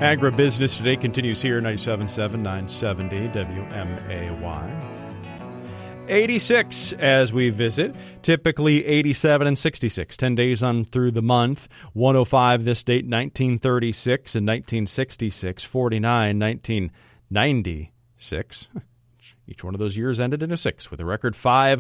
Agribusiness Today continues here, 97.7, 970 WMAY. 86 as we visit, typically 87 and 66, 10 days on through the month. 105 this date, 1936 and 1966, 49, 1996. Each one of those years ended in a 6 with a record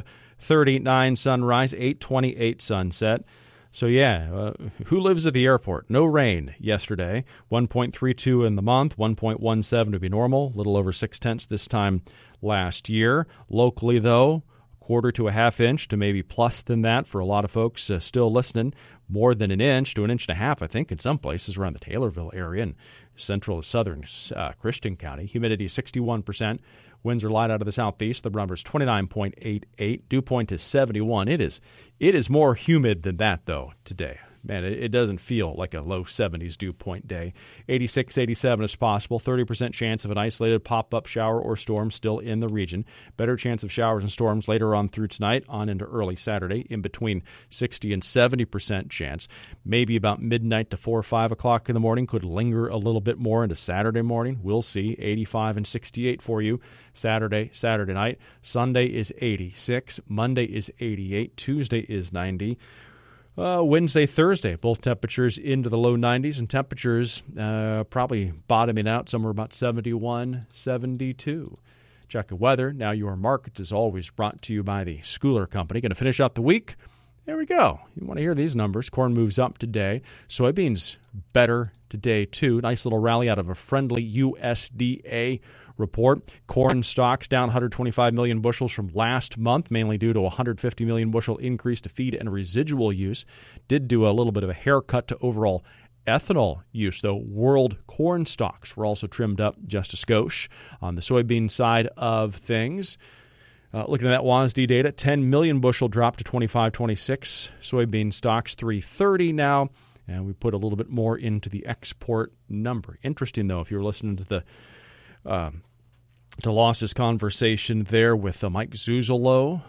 5:39 sunrise, 8:28 sunset. So, who lives at the airport? No rain yesterday. 1.32 in the month, 1.17 to be normal, a little over 6/10 this time last year. Locally, though, a quarter to a half inch to maybe plus than that for a lot of folks still listening. More than an inch to an inch and a half, I think, in some places around the Taylorville area and central southern Christian County. Humidity is 61%. Winds are light out of the southeast. The barometer is 29.88. Dew point is 71. It is more humid than that, though, today. Man, it doesn't feel like a low 70s dew point day. 86, 87 is possible. 30% chance of an isolated pop-up shower or storm still in the region. Better chance of showers and storms later on through tonight, on into early Saturday, in between 60 and 70% chance. Maybe about midnight to 4 or 5 o'clock in the morning. Could linger a little bit more into Saturday morning. We'll see. 85 and 68 for you Saturday night. Sunday is 86. Monday is 88. Tuesday is 90. Wednesday, Thursday, both temperatures into the low 90s, and temperatures probably bottoming out somewhere about 71, 72. Check the weather. Now Your Markets is always brought to you by the Schooler Company. Going to finish out the week. There we go. You want to hear these numbers. Corn moves up today. Soybeans better today, too. Nice little rally out of a friendly USDA report. Corn stocks down 125 million bushels from last month, mainly due to a 150 million bushel increase to feed and residual use. Did do a little bit of a haircut to overall ethanol use, though. World corn stocks were also trimmed up just a skosh. On the soybean side of things, looking at that WASDE data, 10 million bushel drop to 25.26. Soybean stocks 330 now, and we put a little bit more into the export number. Interesting, though, if you were listening to the DeLoss's conversation there with Mike Zuzolo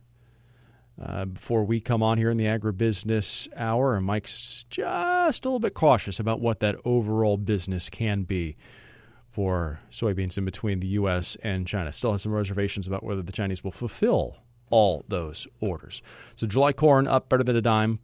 before we come on here in the Agribusiness Hour, and Mike's just a little bit cautious about what that overall business can be for soybeans in between the U.S. and China. Still has some reservations about whether the Chinese will fulfill all those orders. So July corn up better than a dime,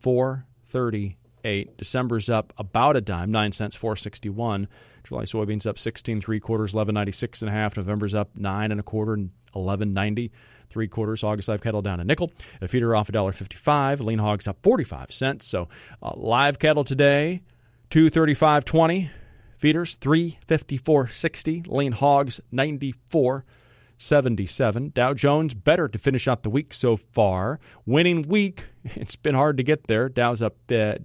4.38. December's up about a dime, 9 cents, 4.61. July soybeans up 16 3/4, 11.96 and a half. November's up 9 1/4, 11.90 3/4. August live cattle down a nickel. A feeder off $1.55. Lean hogs up 45 cents. So live cattle today, $235.20. Feeders $354.60. Lean hogs $94.77. Dow Jones better to finish out the week so far. Winning week. It's been hard to get there. Dow's at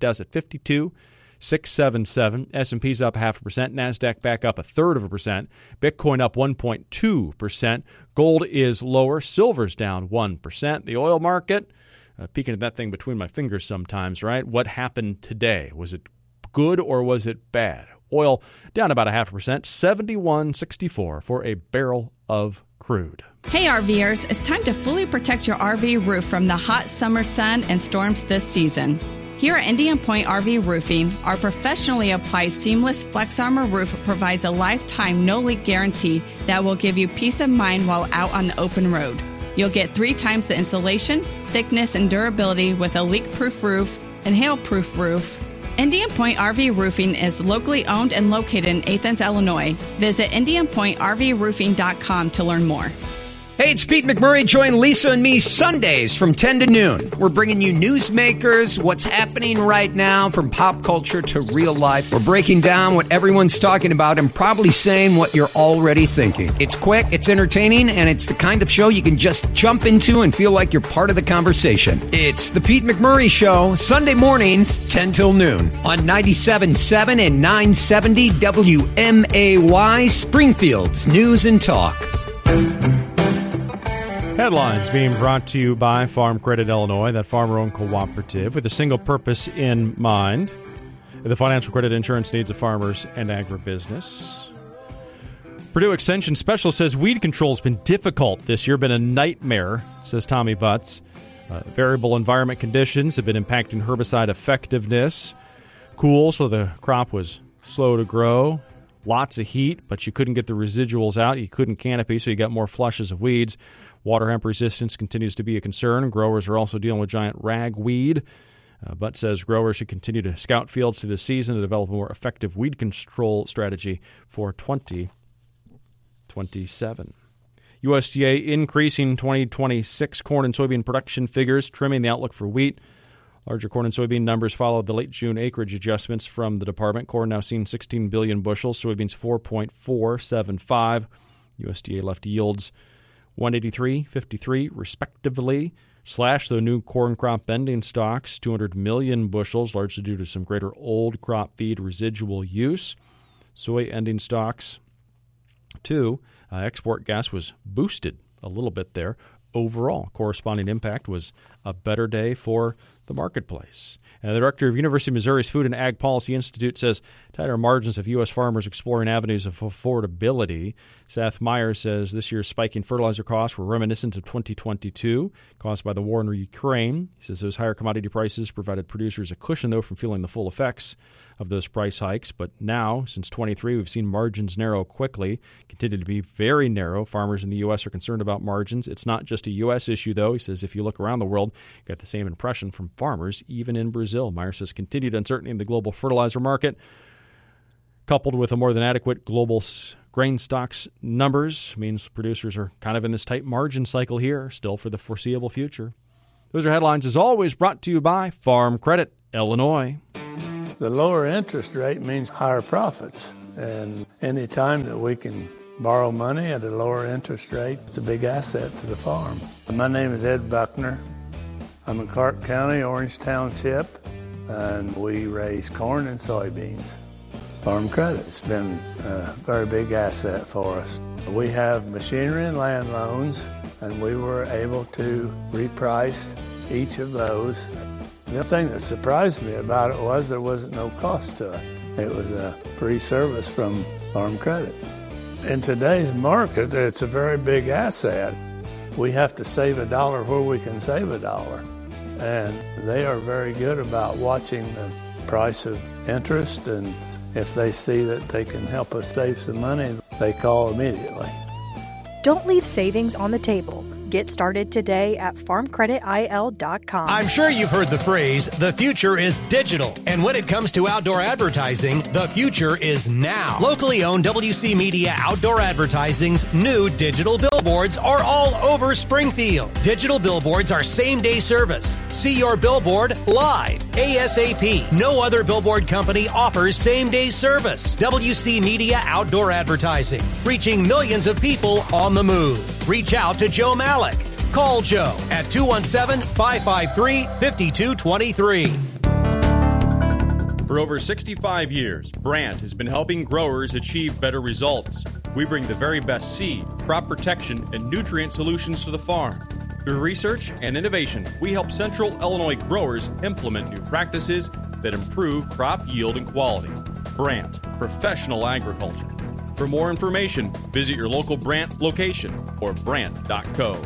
52.677. S&P's up 0.5%. NASDAQ back up 1/3%. Bitcoin up 1.2%. Gold is lower. Silver's down 1%. The oil market, peeking at that thing between my fingers sometimes, right? What happened today? Was it good or was it bad? Oil down about 0.5%, $71.64 for a barrel of crude. Hey RVers, it's time to fully protect your RV roof from the hot summer sun and storms this season. Here at Indian Point RV Roofing, our professionally applied seamless Flex Armor roof provides a lifetime no-leak guarantee that will give you peace of mind while out on the open road. You'll get 3 times the insulation, thickness, and durability with a leak-proof roof and hail-proof roof. Indian Point RV Roofing is locally owned and located in Athens, Illinois. Visit IndianPointRVRoofing.com to learn more. Hey, it's Pete McMurray. Join Lisa and me Sundays from 10 to noon. We're bringing you newsmakers, what's happening right now from pop culture to real life. We're breaking down what everyone's talking about and probably saying what you're already thinking. It's quick, it's entertaining, and it's the kind of show you can just jump into and feel like you're part of the conversation. It's the Pete McMurray Show, Sunday mornings, 10 till noon on 97.7 and 970 WMAY, Springfield's News and Talk. Headlines being brought to you by Farm Credit Illinois, that farmer-owned cooperative with a single purpose in mind, the financial credit insurance needs of farmers and agribusiness. Purdue Extension Specialist says weed control has been difficult this year, been a nightmare, says Tommy Butts. Variable environment conditions have been impacting herbicide effectiveness. Cool, so the crop was slow to grow. lots of heat, but you couldn't get the residuals out. You couldn't canopy, so you got more flushes of weeds. Water hemp resistance continues to be a concern. Growers are also dealing with giant ragweed. Butt says growers should continue to scout fields through the season to develop a more effective weed control strategy for 2027. USDA increasing 2026 corn and soybean production figures, trimming the outlook for wheat. Larger corn and soybean numbers followed the late June acreage adjustments from the department. Corn now seeing 16 billion bushels, soybeans 4.475. USDA left yields 183.53 respectively. Slash the new corn crop ending stocks 200 million bushels, largely due to some greater old crop feed residual use. Soy ending stocks, too. Export gas was boosted a little bit there. Overall, corresponding impact was a better day for the marketplace. And the director of University of Missouri's Food and Ag Policy Institute says tighter margins of U.S. farmers exploring avenues of affordability. Seth Meyer says this year's spiking fertilizer costs were reminiscent of 2022, caused by the war in Ukraine. He says those higher commodity prices provided producers a cushion, though, from feeling the full effects of those price hikes. But now, since 23, we've seen margins narrow quickly, continue to be very narrow. Farmers in the U.S. are concerned about margins. It's not just a U.S. issue, though. He says if you look around the world, you get the same impression from farmers, even in Brazil. Meyer says continued uncertainty in the global fertilizer market, coupled with a more than adequate global grain stocks numbers, means producers are kind of in this tight margin cycle here, still for the foreseeable future. Those are headlines, as always, brought to you by Farm Credit, Illinois. The lower interest rate means higher profits, and any time that we can borrow money at a lower interest rate, it's a big asset to the farm. My name is Ed Buckner. I'm in Clark County, Orange Township, and we raise corn and soybeans. Farm Credit's been a very big asset for us. We have machinery and land loans, and we were able to reprice each of those. The thing that surprised me about it was there wasn't no cost to it. It was a free service from Farm Credit. In today's market, it's a very big asset. We have to save a dollar where we can save a dollar. And they are very good about watching the price of interest, and if they see that they can help us save some money, they call immediately. Don't leave savings on the table. Get started today at farmcreditil.com. I'm sure you've heard the phrase, the future is digital. And when it comes to outdoor advertising, the future is now. Locally owned WC Media Outdoor Advertising's new digital billboards are all over Springfield. Digital billboards are same-day service. See your billboard live, ASAP. No other billboard company offers same-day service. WC Media Outdoor Advertising, reaching millions of people on the move. Reach out to Joe Mallett. Call Joe at 217-553-5223. For over 65 years, Brandt has been helping growers achieve better results. We bring the very best seed, crop protection, and nutrient solutions to the farm. Through research and innovation, we help Central Illinois growers implement new practices that improve crop yield and quality. Brandt, professional agriculture. For more information, visit your local Brandt location or brandt.co.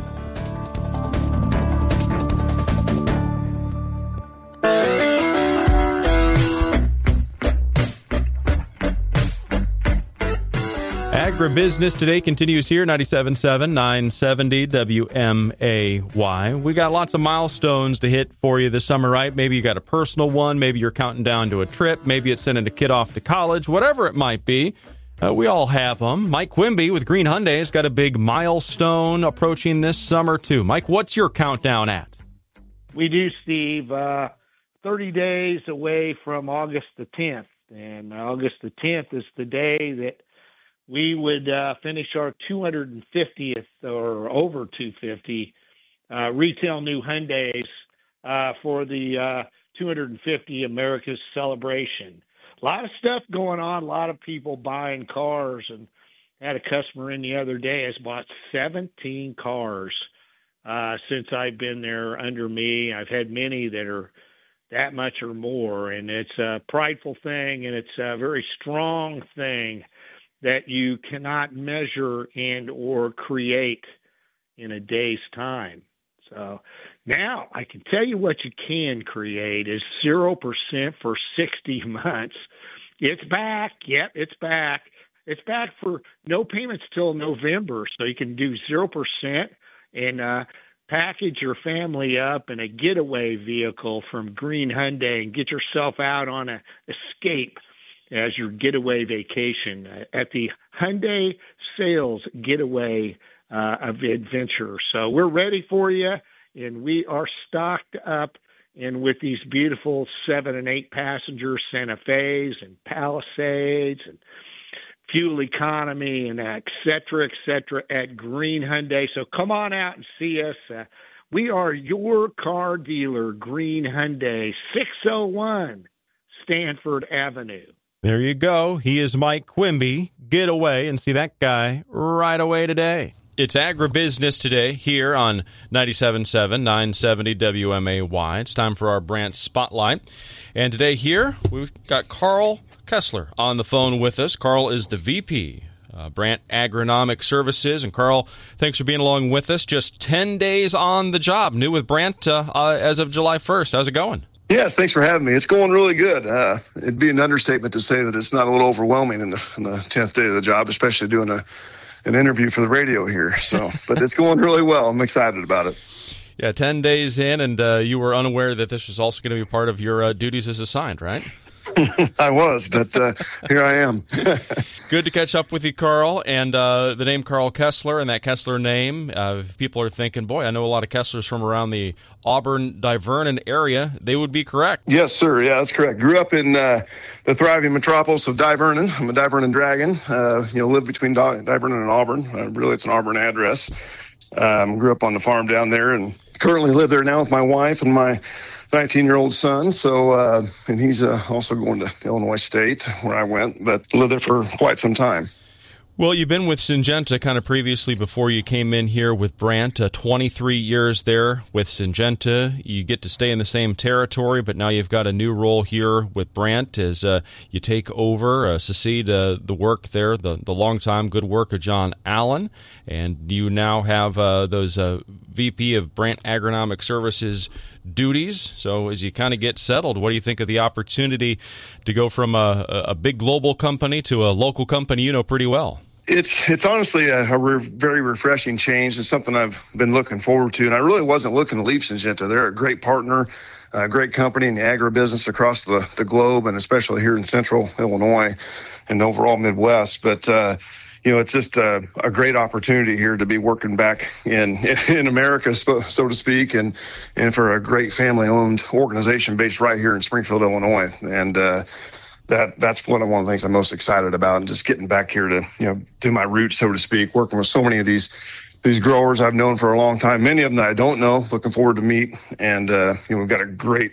Agribusiness Today continues here, 97.7, 970 WMAY. We got lots of milestones to hit for you this summer, right? Maybe you got a personal one. Maybe you're counting down to a trip. Maybe it's sending a kid off to college. Whatever it might be. We all have them. Mike Quimby with Green Hyundai has got a big milestone approaching this summer, too. Mike, what's your countdown at? We do, Steve. 30 days away from August the 10th. And August the 10th is the day that we would finish our 250th or over 250 retail new Hyundais for the 250 America's celebration. A lot of stuff going on, a lot of people buying cars, and I had a customer in the other day has bought 17 cars since I've been there under me. I've had many that are that much or more, and it's a prideful thing, and it's a very strong thing that you cannot measure and or create in a day's time. So now I can tell you what you can create is 0% for 60 months. It's back. Yep, it's back. It's back for no payments till November, so you can do 0% and package your family up in a getaway vehicle from Green Hyundai and get yourself out on an escape as your getaway vacation at the Hyundai Sales Getaway of Adventure. So we're ready for you, and we are stocked up and with these beautiful 7 and 8 passenger Santa Fe's and Palisades and fuel economy and et cetera, at Green Hyundai. So come on out and see us. We are your car dealer, Green Hyundai, 601 Stanford Avenue. There you go. He is Mike Quimby. Get away and see that guy right away today. It's Agribusiness Today here on 97.7, 970 WMAY. It's time for our Brandt Spotlight. And today here, we've got Carl Kessler on the phone with us. Carl is the VP, Brandt Agronomic Services. And Carl, thanks for being along with us. Just 10 days on the job, new with Brandt as of July 1st. How's it going? Yes, thanks for having me. It's going really good. It'd be an understatement to say that it's not a little overwhelming in the 10th day of the job, especially doing an interview for the radio here. So, but it's going really well. I'm excited about it. Yeah, 10 days in, and you were unaware that this was also going to be part of your duties as assigned, right? I was, but here I am. Good to catch up with you, Carl. And the name Carl Kessler and that Kessler name, if people are thinking, boy, I know a lot of Kesslers from around the Auburn, Divernon area, they would be correct. Yes, sir. Yeah, that's correct. Grew up in the thriving metropolis of Divernon. I'm a Divernon Dragon. Lived between Divernon and Auburn. Really, it's an Auburn address. Grew up on the farm down there and currently live there now with my wife and my 19-year-old son. So, and he's also going to Illinois State, where I went, but lived there for quite some time. Well, you've been with Syngenta kind of previously before you came in here with Brandt, 23 years there with Syngenta. You get to stay in the same territory, but now you've got a new role here with Brandt as you take over, succeed the work there, the long-time good work of John Allen, and you now have those VP of Brandt Agronomic Services duties. So as you kind of get settled, what do you think of the opportunity to go from a big global company to a local company you know pretty well? It's honestly a very refreshing change. It's something I've been looking forward to, and I really wasn't looking to leave Syngenta. They're a great partner, a great company in the agribusiness across the globe, and especially here in central Illinois and the overall Midwest. But it's just a great opportunity here to be working back in America, so to speak, and for a great family-owned organization based right here in Springfield, Illinois. And that's one of the things I'm most excited about, and just getting back here to do my roots, so to speak, working with so many of these growers I've known for a long time, many of them that I don't know. Looking forward to meet, and we've got a great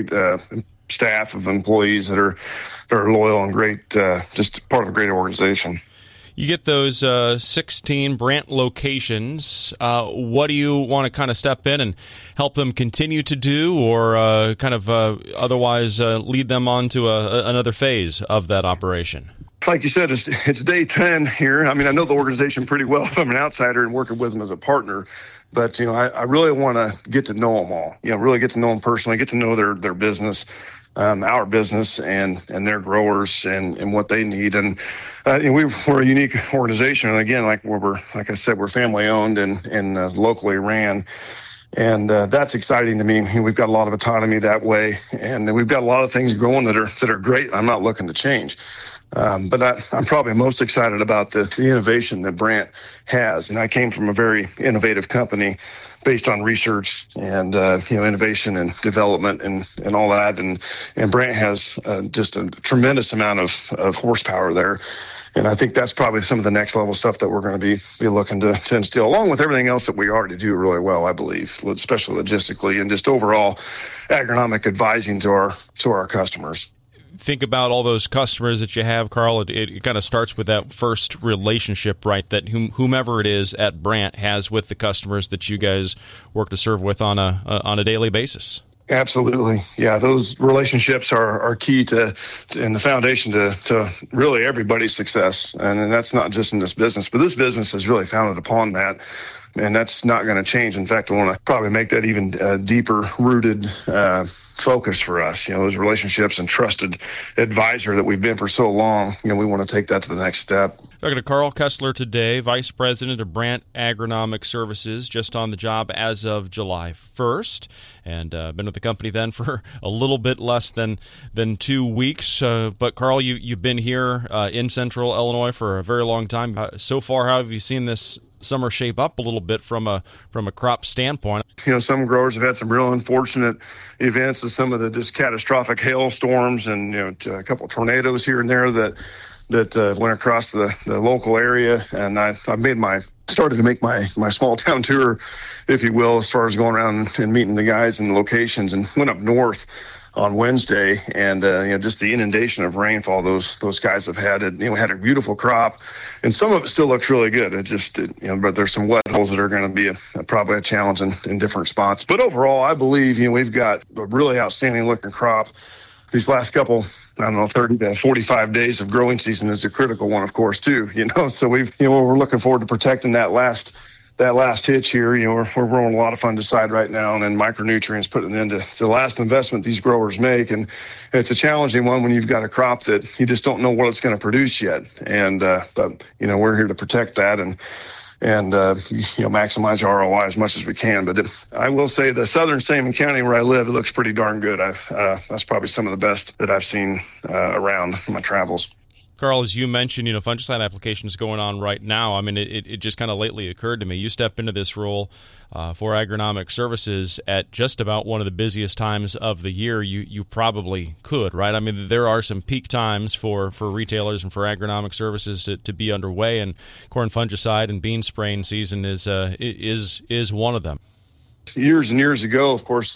staff of employees that are loyal and great, just part of a great organization. You get those 16 Brandt locations. What do you want to kind of step in and help them continue to do, or otherwise lead them on to another phase of that operation? Like you said, it's day 10 here. I mean, I know the organization pretty well if I'm an outsider and working with them as a partner. But, I really want to get to know them all, really get to know them personally, get to know their business, our business and their growers and what they need. And we're a unique organization. And again, like I said, we're family owned and locally ran. And that's exciting to me. We've got a lot of autonomy that way, and we've got a lot of things going that are great. I'm not looking to change. But I'm probably most excited about the innovation that Brandt has. And I came from a very innovative company based on research and innovation and development and all that. And Brandt has just a tremendous amount of horsepower there. And I think that's probably some of the next level stuff that we're going to be looking to instill, along with everything else that we already do really well, I believe, especially logistically and just overall agronomic advising to our customers. Think about all those customers that you have, Carl. It kind of starts with that first relationship, right, that whomever it is at Brandt has with the customers that you guys work to serve with on a daily basis. Absolutely. Yeah, those relationships are key to and the foundation to really everybody's success. And that's not just in this business, but this business is really founded upon that. And that's not going to change. In fact, I want to probably make that even deeper rooted focus for us. Those relationships and trusted advisor that we've been for so long, we want to take that to the next step. Talking to Carl Kessler today, Vice President of Brandt Agronomic Services, just on the job as of July 1st, and been with the company then for a little bit less than 2 weeks. But Carl, you've been here in Central Illinois for a very long time. So far, how have you seen this summer shape up a little bit from a crop standpoint? Some growers have had some real unfortunate events with some of the just catastrophic hailstorms and a couple of tornadoes here and there that went across the local area. And I started to make my small town tour, if you will, as far as going around and meeting the guys in the locations, and went up north on Wednesday, and just the inundation of rainfall those guys have had. Had a beautiful crop, and some of it still looks really good. But there's some wet holes that are going to be probably a challenge in different spots. But overall, I believe we've got a really outstanding looking crop. These last couple, 30 to 45 days of growing season is a critical one, of course, too. So we're looking forward to protecting that last hitch here. We're growing a lot of fungicide right now, and then micronutrients putting into the last investment these growers make. And it's a challenging one when you've got a crop that you just don't know what it's going to produce yet. And but we're here to protect that and maximize ROI as much as we can. But I will say the southern Sangamon County where I live, it looks pretty darn good. That's probably some of the best that I've seen around my travels. Carl, as you mentioned, fungicide applications going on right now. I mean, it just kind of lately occurred to me. You step into this role for agronomic services at just about one of the busiest times of the year you probably could, right? I mean, there are some peak times for retailers and for agronomic services to be underway, and corn fungicide and bean spraying season is one of them. Years and years ago, of course,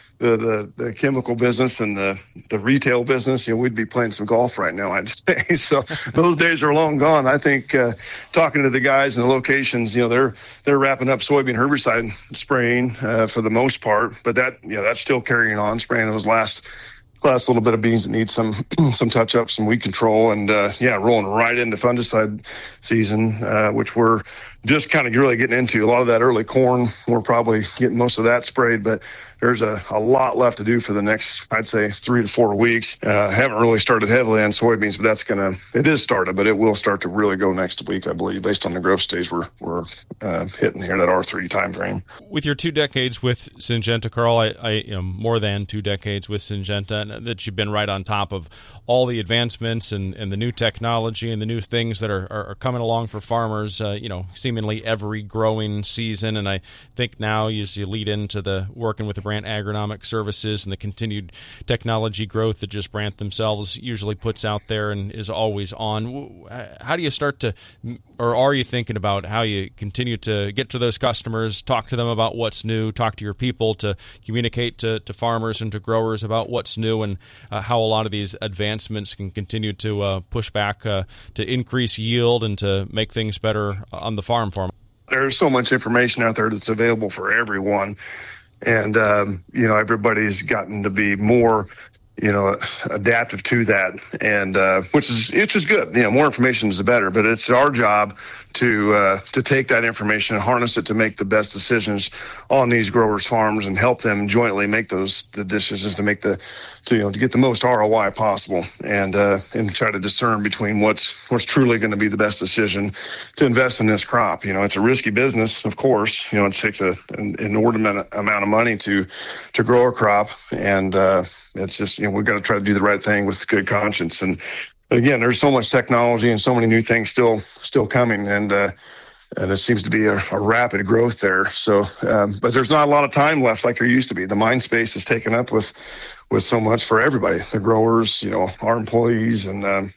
the chemical business and the retail business, we'd be playing some golf right now, I'd say. So those days are long gone. I think talking to the guys in the locations, they're wrapping up soybean herbicide spraying for the most part, but that's still carrying on, spraying those last little bit of beans that need some touch up, some weed control, and rolling right into fungicide season, which we're just kind of really getting into. A lot of that early corn, we're probably getting most of that sprayed, but there's a lot left to do for the next, I'd say, 3 to 4 weeks. Haven't really started heavily on soybeans, but it is started, but it will start to really go next week, I believe, based on the growth stage we're hitting here, that R3 time frame. With your 2 decades with Syngenta, Carl, I more than 2 decades with Syngenta, and that you've been right on top of all the advancements and the new technology and the new things that are coming along for farmers, seemingly every growing season. And I think now as you lead into the working with the Brandt Agronomic Services and the continued technology growth that just Brandt themselves usually puts out there and is always on, how do you start to, or are you thinking about how you continue to get to those customers, talk to them about what's new, talk to your people to communicate to farmers and to growers about what's new, and how a lot of these advancements can continue to push back to increase yield and to make things better on the farm for them? There's so much information out there that's available for everyone. And, everybody's gotten to be more, adaptive to that, and which is good. More information is the better, but it's our job to take that information and harness it to make the best decisions on these growers' farms and help them jointly make the decisions to make to get the most ROI possible, and try to discern between what's truly going to be the best decision to invest in this crop. It's a risky business, of course. It takes an inordinate amount of money to grow a crop, and it's just we've got to try to do the right thing with good conscience. And again, there's so much technology and so many new things still coming, and it seems to be a rapid growth there. So, but there's not a lot of time left like there used to be. The mind space is taken up with so much for everybody, the growers, our employees, and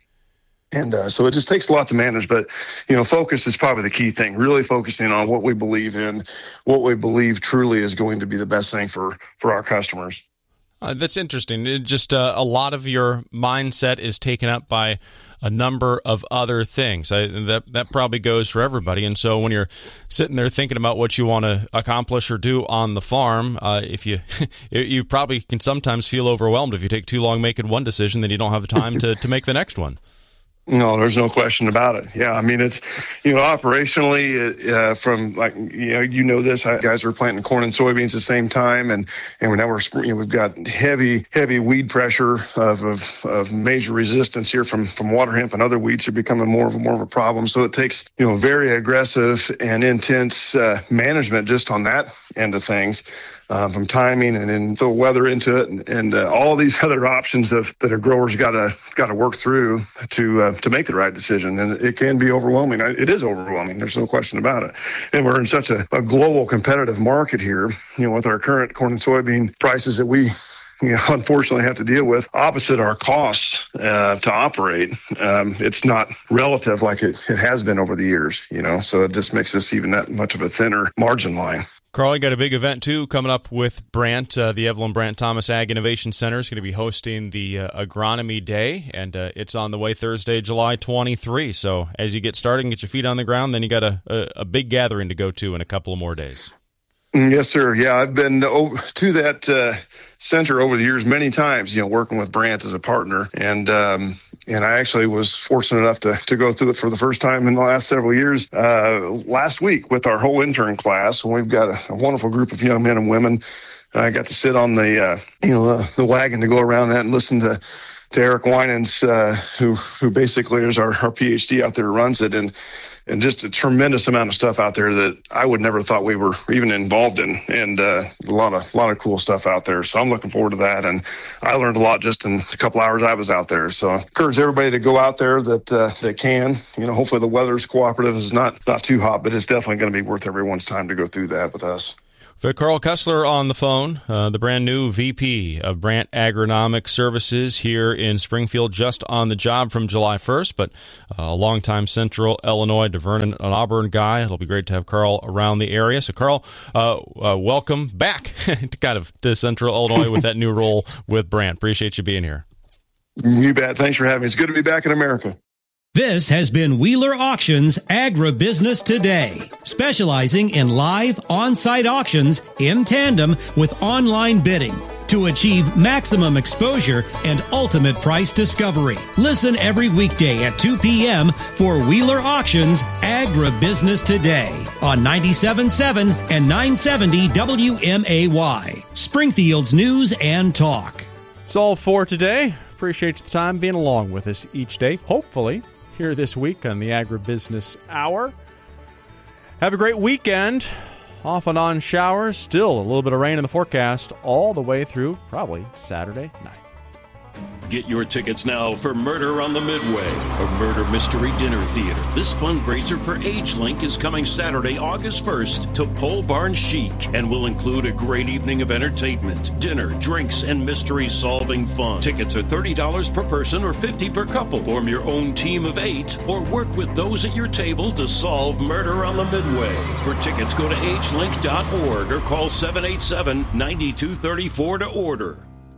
so it just takes a lot to manage. But, focus is probably the key thing, really focusing on what we believe in, what we believe truly is going to be the best thing for our customers. That's interesting. A lot of your mindset is taken up by a number of other things. That probably goes for everybody. And so when you're sitting there thinking about what you want to accomplish or do on the farm, if you probably can sometimes feel overwhelmed if you take too long making one decision, then you don't have the time to make the next one. No, there's no question about it. Yeah, I mean, it's, operationally, from like, this, guys are planting corn and soybeans at the same time. And now we've got heavy weed pressure of major resistance here from water hemp and other weeds are becoming more of a problem. So it takes, very aggressive and intense management just on that end of things. From timing and then throw weather into it and all these other options that a grower's got to work through to make the right decision. And it can be overwhelming. It is overwhelming. There's no question about it. And we're in such a global competitive market here, with our current corn and soybean prices that we unfortunately have to deal with opposite our costs to operate. It's not relative like it has been over the years, so it just makes this even that much of a thinner margin line. Carl, you got a big event, too, coming up with Brandt. The Evelyn Brandt Thomas Ag Innovation Center is going to be hosting the Agronomy Day, and it's on the way Thursday, July 23. So as you get started and get your feet on the ground, then you got a big gathering to go to in a couple of more days. Yes, sir. Yeah, I've been to that center over the years many times, working with Brandt as a partner. And I actually was fortunate enough to go through it for the first time in the last several years last week with our whole intern class. And we've got a wonderful group of young men and women. I got to sit on the wagon to go around that and listen to Eric Winans, who basically is our PhD out there who runs it. And just a tremendous amount of stuff out there that I would never thought we were even involved in, and a lot of cool stuff out there. So I'm looking forward to that, and I learned a lot just in a couple hours I was out there. So I encourage everybody to go out there that can. Hopefully the weather's cooperative, is not too hot, but it's definitely going to be worth everyone's time to go through that with us. For Carl Kessler on the phone, the brand new VP of Brandt Agronomic Services here in Springfield, just on the job from July 1st, but a longtime Central Illinois, DeVernon, and Auburn guy. It'll be great to have Carl around the area. So, Carl, welcome back to Central Illinois with that new role with Brandt. Appreciate you being here. You bet. Thanks for having me. It's good to be back in America. This has been Wheeler Auctions Agribusiness Today, specializing in live on-site auctions in tandem with online bidding to achieve maximum exposure and ultimate price discovery. Listen every weekday at 2 p.m. for Wheeler Auctions Agribusiness Today on 97.7 and 970 WMAY, Springfield's News and Talk. That's all for today. Appreciate the time being along with us each day. Hopefully, here this week on the Agribusiness Hour. Have a great weekend. Off and on showers. Still a little bit of rain in the forecast all the way through probably Saturday night. Get your tickets now for Murder on the Midway, a murder mystery dinner theater. This fundraiser for AgeLink is coming Saturday, August 1st to Pole Barn Chic and will include a great evening of entertainment, dinner, drinks, and mystery-solving fun. Tickets are $30 per person or $50 per couple. Form your own team of 8 or work with those at your table to solve Murder on the Midway. For tickets, go to agelink.org or call 787-9234 to order.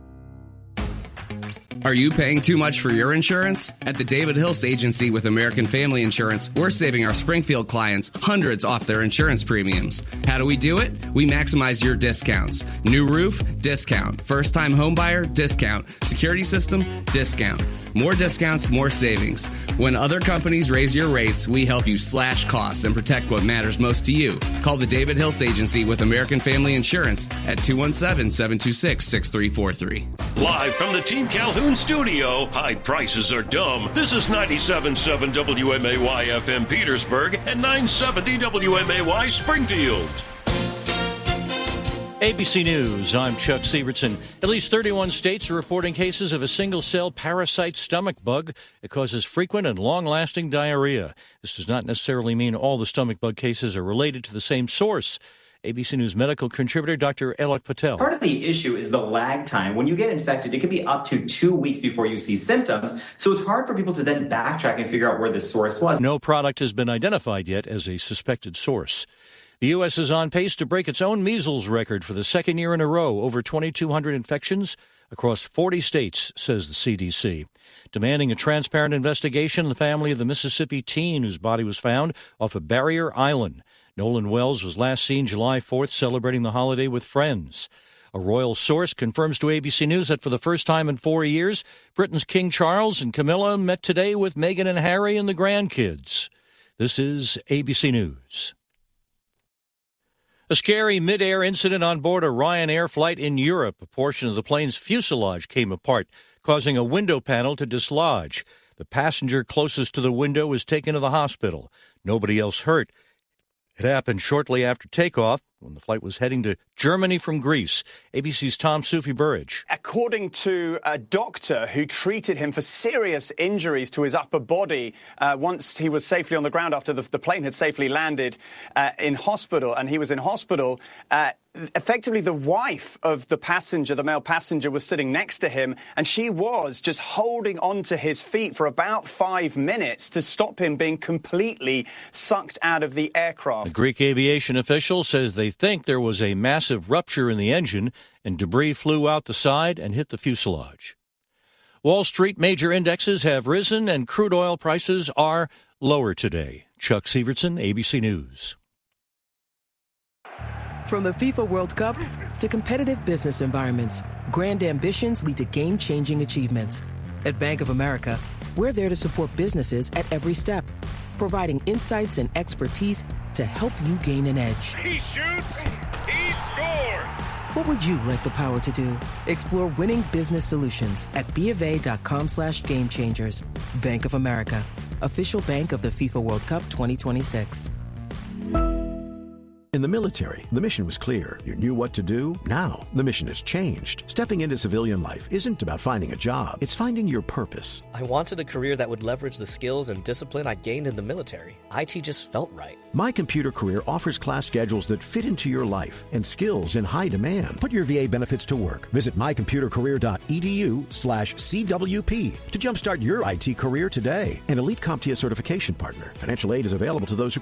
Are you paying too much for your insurance? At the David Hilst Agency with American Family Insurance, we're saving our Springfield clients hundreds off their insurance premiums. How do we do it? We maximize your discounts. New roof? Discount. First-time homebuyer? Discount. Security system? Discount. More discounts, more savings. When other companies raise your rates, we help you slash costs and protect what matters most to you. Call the David Hilst Agency with American Family Insurance at 217-726-6343. Live from the Team Calhoun studio, high prices are dumb. This is 97.7 WMAY FM Petersburg and 970 WMAY Springfield. ABC News, I'm Chuck Sievertson. At least 31 states are reporting cases of a single-cell parasite stomach bug. It causes frequent and long-lasting diarrhea. This does not necessarily mean all the stomach bug cases are related to the same source. ABC News medical contributor Dr. Alok Patel. Part of the issue is the lag time. When you get infected, it can be up to 2 weeks before you see symptoms. So it's hard for people to then backtrack and figure out where the source was. No product has been identified yet as a suspected source. The U.S. is on pace to break its own measles record for the second year in a row, over 2,200 infections across 40 states, says the CDC. Demanding a transparent investigation, the family of the Mississippi teen whose body was found off of Barrier Island. Nolan Wells was last seen July 4th celebrating the holiday with friends. A royal source confirms to ABC News that for the first time in 4 years, Britain's King Charles and Camilla met today with Meghan and Harry and the grandkids. This is ABC News. A scary mid-air incident on board a Ryanair flight in Europe. A portion of the plane's fuselage came apart, causing a window panel to dislodge. The passenger closest to the window was taken to the hospital. Nobody else hurt. It happened shortly after takeoff when the flight was heading to Germany from Greece. ABC's Tom Sufi-Burridge. According to a doctor who treated him for serious injuries to his upper body once he was safely on the ground after the plane had safely landed in hospital, and he was in hospital, effectively the wife of the passenger, the male passenger, was sitting next to him, and she was just holding onto his feet for about 5 minutes to stop him being completely sucked out of the aircraft. The Greek aviation official says they think there was a massive rupture in the engine and debris flew out the side and hit the fuselage. Wall Street major indexes have risen and crude oil prices are lower today. Chuck Sievertson, ABC News. From the FIFA World Cup to competitive business environments, grand ambitions lead to game-changing achievements. At Bank of America, we're there to support businesses at every step, providing insights and expertise to help you gain an edge. He shoots, he scores! What would you like the power to do? Explore winning business solutions at BofA.com/gamechangers. Bank of America, official bank of the FIFA World Cup 2026. In the military, the mission was clear. You knew what to do. Now, the mission has changed. Stepping into civilian life isn't about finding a job. It's finding your purpose. I wanted a career that would leverage the skills and discipline I gained in the military. IT just felt right. My Computer Career offers class schedules that fit into your life and skills in high demand. Put your VA benefits to work. Visit mycomputercareer.edu/CWP to jumpstart your IT career today. An elite CompTIA certification partner. Financial aid is available to those who